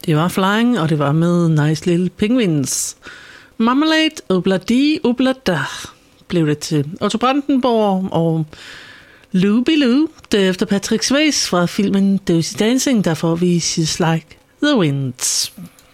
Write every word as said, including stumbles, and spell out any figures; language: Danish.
Det var Flying, og det var med Nice Little Penguins. Marmalade, Obladi, Oblada blev det til. Otto Brandenborg og Lou Bilou. Derefter Patrick Swayze fra filmen Dirty Dancing, der får vi She's Like the Wind.